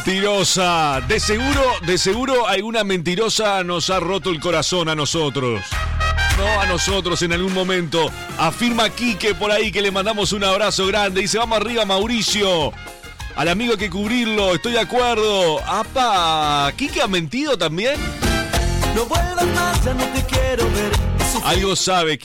Mentirosa. De seguro alguna mentirosa nos ha roto el corazón a nosotros. No, a nosotros en algún momento. Afirma Quique por ahí, que le mandamos un abrazo grande. Dice, vamos arriba, Mauricio. Al amigo hay que cubrirlo, estoy de acuerdo. ¡Apa! ¿Quique ha mentido también? No vuelvas más, ya no te quiero ver. Algo sabe